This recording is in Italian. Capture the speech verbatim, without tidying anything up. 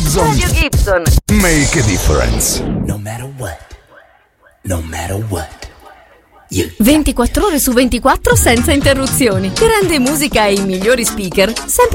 Gibson. Radio Gibson. Make a difference. No matter what. No matter what. You... ventiquattro ore su ventiquattro senza interruzioni. Grande musica e i migliori speaker, sempre